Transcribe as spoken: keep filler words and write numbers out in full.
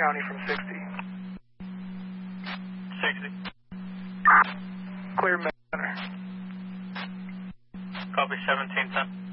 County from sixty. sixty. Clear Center. Copy seventeen ten.